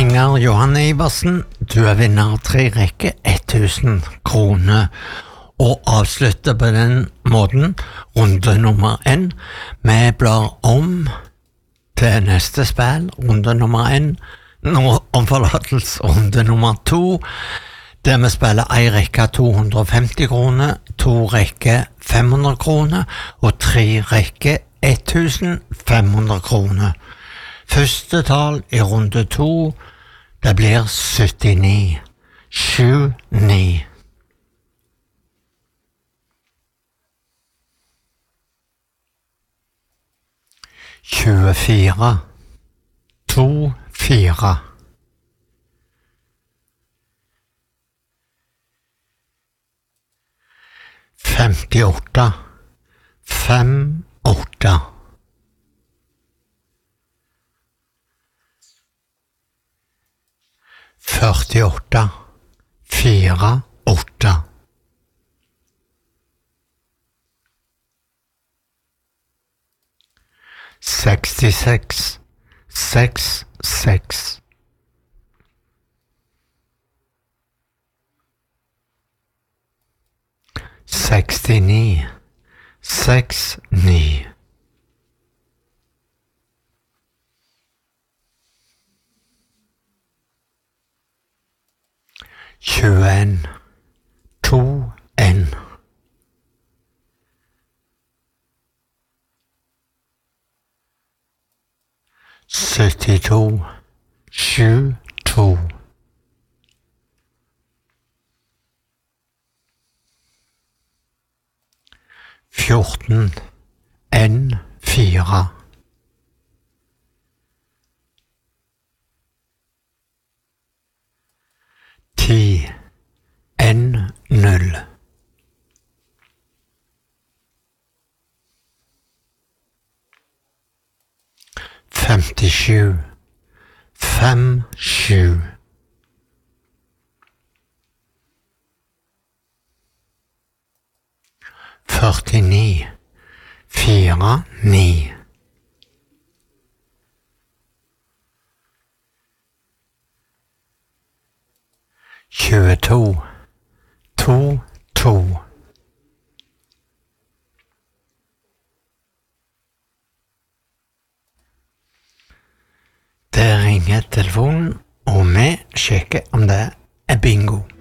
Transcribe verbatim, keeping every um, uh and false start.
Inger Johanne Iversen, du er vinner tre rekke tusen kroner, og avslutter på den måten runde nummer en. Vi blar om til neste spill, runde nummer en, nå om forlatelse, runde nummer to, der vi spiller ei rekke to hundre og femti kroner, to rekke fem hundre kroner, og tre rekke femten hundre kroner. Første tall i runde to, det blir syttini, sju ni. tjuefire, to fire. femtiåtte, fem åtte. førtiåtte, fire åtte. sekstiseks, seks seks. sekstini, seks ni. tjueen, to en. syttito, sju to. fjorten, en fire. ti, en null. femtisju, fem sju. førtini, fire ni. tjueto, to to. Det ringer telefonen, og vi sjekker om det er bingo.